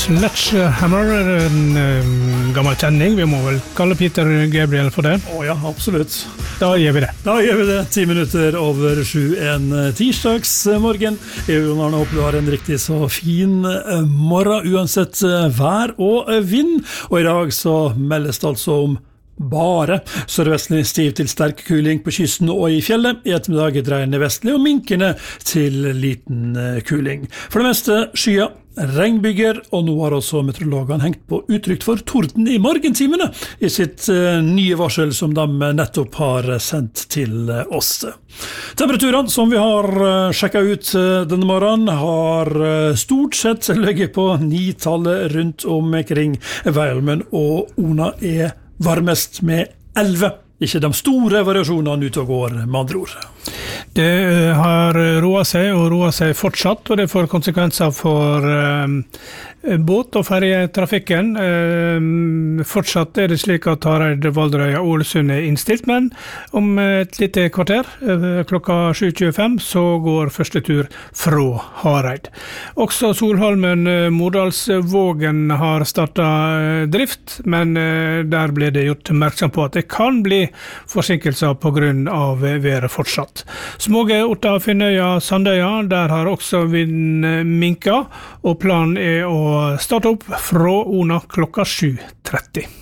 Sledgehammer, en gammel kjenning. Vi må vel kalle Peter Gabriel for det. Ja, absolutt. Da gjør vi det. 10 minutter over 7 en tirsdagsmorgen. Jon Arne, håper du har en riktig så fin morgen, uansett vær og vind. Og i dag så meldes det altså om bare sørvestlig stiv til sterk kuling på kysten og i fjellet. I ettermiddag dreiende vestlig og minkende til liten kuling. For det meste skya, regnbyger, og nå har også meteorologene hengt på utrygt for torden i morgentimene i sitt nye varsel som de nettopp har sendt til oss. Temperaturene som vi har sjekket ut denne morgenen har stort sett ligget på 9-tallet rundt omkring Veilmen, og Ona varmest med 11. Ikke de store variasjonene ute og går, med andre ord. Det har roet seg og roet seg fortsatt, og det får konsekvenser for båt- og ferjetrafikken. Fortsatt det slik at Hareid, Valderøya og Ålesund innstilt, men om et lite kvarter, klokka 7.25, så går første tur fra Hareid. Også Solholmen, Mordalsvågen har startet drift, men der ble det gjort oppmerksom på at det kan bli forsinkelser på grunn av været fortsatt. Småge, Otta, Finnøya, Sandøya, der har også vind minka, og planen å starte opp fra Ona klokka 7.30.